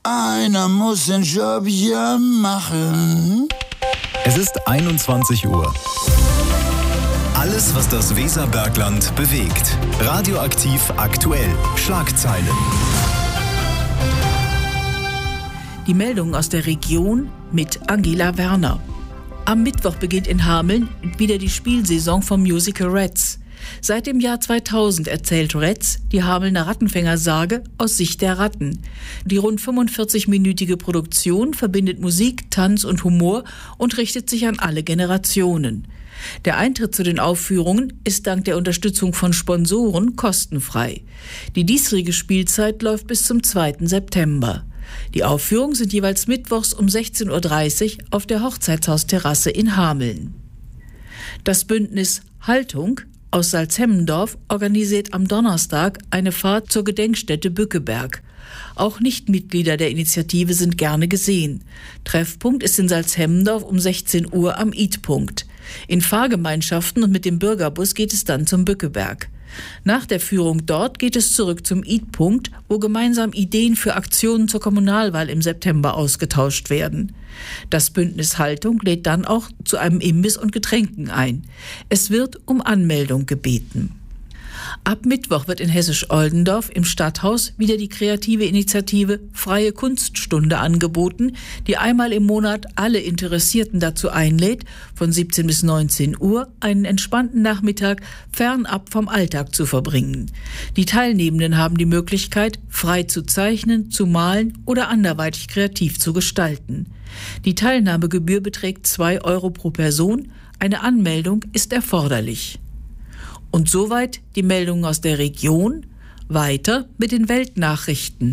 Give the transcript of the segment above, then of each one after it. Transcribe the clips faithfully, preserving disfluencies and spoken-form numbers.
Einer muss den Job ja machen. Es ist einundzwanzig Uhr. Alles, was das Weserbergland bewegt. Radioaktiv aktuell. Schlagzeilen. Die Meldungen aus der Region mit Angela Werner. Am Mittwoch beginnt in Hameln wieder die Spielsaison vom Musical Rats. Seit dem Jahr zweitausend erzählt Rats die Hamelner Rattenfängersage aus Sicht der Ratten. Die rund fünfundvierzig-minütige Produktion verbindet Musik, Tanz und Humor und richtet sich an alle Generationen. Der Eintritt zu den Aufführungen ist dank der Unterstützung von Sponsoren kostenfrei. Die diesjährige Spielzeit läuft bis zum zweiten September. Die Aufführungen sind jeweils mittwochs um sechzehn Uhr dreißig auf der Hochzeitshausterrasse in Hameln. Das Bündnis Haltung aus Salzhemmendorf organisiert am Donnerstag eine Fahrt zur Gedenkstätte Bückeberg. Auch Nichtmitglieder der Initiative sind gerne gesehen. Treffpunkt ist in Salzhemmendorf um sechzehn Uhr am Eatpunkt. In Fahrgemeinschaften und mit dem Bürgerbus geht es dann zum Bückeberg. Nach der Führung dort geht es zurück zum Eatpunkt, wo gemeinsam Ideen für Aktionen zur Kommunalwahl im September ausgetauscht werden. Das Bündnis Haltung lädt dann auch zu einem Imbiss und Getränken ein. Es wird um Anmeldung gebeten. Ab Mittwoch wird in Hessisch-Oldendorf im Stadthaus wieder die kreative Initiative Freie Kunststunde angeboten, die einmal im Monat alle Interessierten dazu einlädt, von siebzehn bis neunzehn Uhr einen entspannten Nachmittag fernab vom Alltag zu verbringen. Die Teilnehmenden haben die Möglichkeit, frei zu zeichnen, zu malen oder anderweitig kreativ zu gestalten. Die Teilnahmegebühr beträgt zwei Euro pro Person, eine Anmeldung ist erforderlich. Und soweit die Meldungen aus der Region. Weiter mit den Weltnachrichten.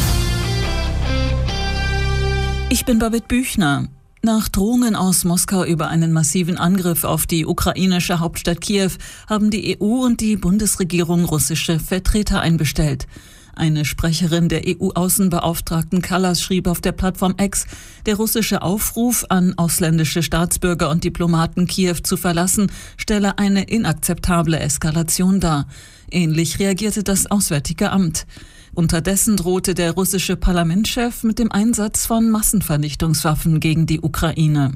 Ich bin Babette Büchner. Nach Drohungen aus Moskau über einen massiven Angriff auf die ukrainische Hauptstadt Kiew haben die E U und die Bundesregierung russische Vertreter einbestellt. Eine Sprecherin der E U-Außenbeauftragten Kallas schrieb auf der Plattform X, der russische Aufruf an ausländische Staatsbürger und Diplomaten, Kiew zu verlassen, stelle eine inakzeptable Eskalation dar. Ähnlich reagierte das Auswärtige Amt. Unterdessen drohte der russische Parlamentschef mit dem Einsatz von Massenvernichtungswaffen gegen die Ukraine.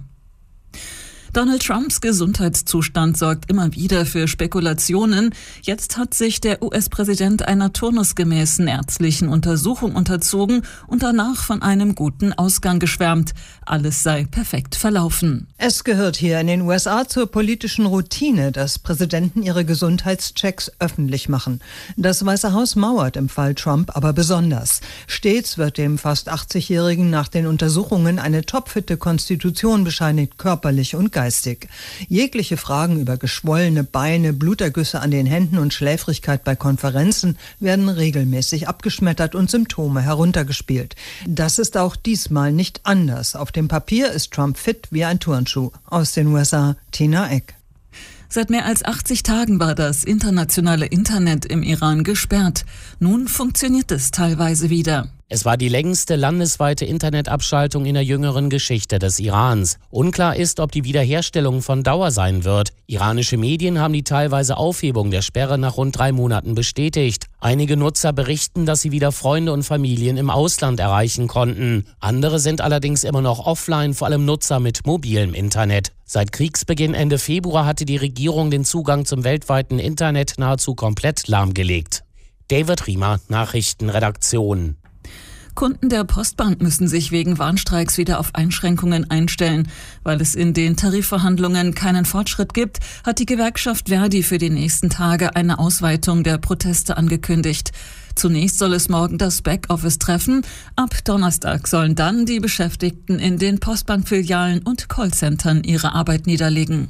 Donald Trumps Gesundheitszustand sorgt immer wieder für Spekulationen. Jetzt hat sich der U S-Präsident einer turnusgemäßen ärztlichen Untersuchung unterzogen und danach von einem guten Ausgang geschwärmt. Alles sei perfekt verlaufen. Es gehört hier in den U S A zur politischen Routine, dass Präsidenten ihre Gesundheitschecks öffentlich machen. Das Weiße Haus mauert im Fall Trump aber besonders. Stets wird dem fast achtzigjährigen nach den Untersuchungen eine topfitte Konstitution bescheinigt, körperlich und geistig. Geistig. Jegliche Fragen über geschwollene Beine, Blutergüsse an den Händen und Schläfrigkeit bei Konferenzen werden regelmäßig abgeschmettert und Symptome heruntergespielt. Das ist auch diesmal nicht anders. Auf dem Papier ist Trump fit wie ein Turnschuh. Aus den U S A, Tina Eck. Seit mehr als achtzig Tagen war das internationale Internet im Iran gesperrt. Nun funktioniert es teilweise wieder. Es war die längste landesweite Internetabschaltung in der jüngeren Geschichte des Irans. Unklar ist, ob die Wiederherstellung von Dauer sein wird. Iranische Medien haben die teilweise Aufhebung der Sperre nach rund drei Monaten bestätigt. Einige Nutzer berichten, dass sie wieder Freunde und Familien im Ausland erreichen konnten. Andere sind allerdings immer noch offline, vor allem Nutzer mit mobilem Internet. Seit Kriegsbeginn Ende Februar hatte die Regierung den Zugang zum weltweiten Internet nahezu komplett lahmgelegt. David Riemer, Nachrichtenredaktion. Kunden der Postbank müssen sich wegen Warnstreiks wieder auf Einschränkungen einstellen. Weil es in den Tarifverhandlungen keinen Fortschritt gibt, hat die Gewerkschaft Verdi für die nächsten Tage eine Ausweitung der Proteste angekündigt. Zunächst soll es morgen das Backoffice treffen. Ab Donnerstag sollen dann die Beschäftigten in den Postbankfilialen und Callcentern ihre Arbeit niederlegen.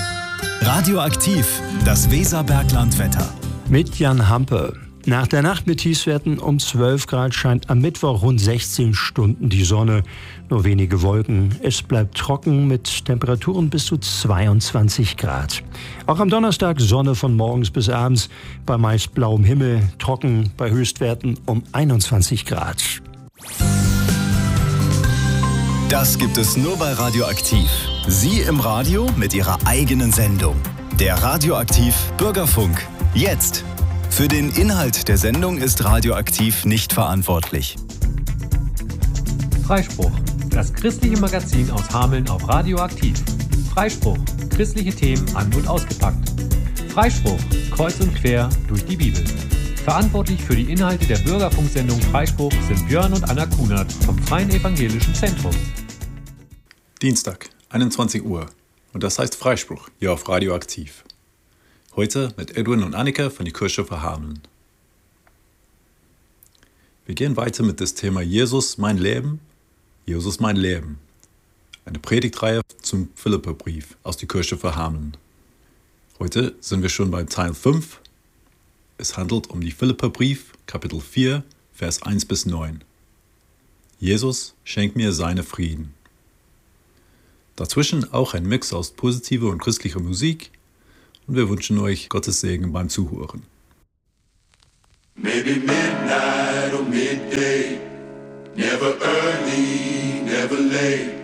Radioaktiv, das Weserberglandwetter. Mit Jan Hampe. Nach der Nacht mit Tiefstwerten um zwölf Grad scheint am Mittwoch rund sechzehn Stunden die Sonne. Nur wenige Wolken. Es bleibt trocken mit Temperaturen bis zu zweiundzwanzig Grad. Auch am Donnerstag Sonne von morgens bis abends. Bei meist blauem Himmel, trocken bei Höchstwerten um einundzwanzig Grad. Das gibt es nur bei Radioaktiv. Sie im Radio mit Ihrer eigenen Sendung. Der Radioaktiv Bürgerfunk. Jetzt. Für den Inhalt der Sendung ist Radioaktiv nicht verantwortlich. Freispruch, das christliche Magazin aus Hameln auf Radioaktiv. Freispruch, christliche Themen an- und ausgepackt. Freispruch, kreuz und quer durch die Bibel. Verantwortlich für die Inhalte der Bürgerfunksendung Freispruch sind Björn und Anna Kunert vom Freien Evangelischen Zentrum. Dienstag, einundzwanzig Uhr. Und das heißt Freispruch, hier auf Radioaktiv. Heute mit Edwin und Annika von der Kirche für Hameln. Wir gehen weiter mit dem Thema Jesus, mein Leben, Jesus, mein Leben. Eine Predigtreihe zum Philipperbrief aus der Kirche für Hameln. Heute sind wir schon beim Teil fünf. Es handelt um die Philipperbrief, Kapitel vier, Vers eins bis neun. Jesus schenkt mir seine Frieden. Dazwischen auch ein Mix aus positiver und christlicher Musik und wir wünschen euch Gottes Segen beim Zuhören. Maybe midnight or midday, never early, never late.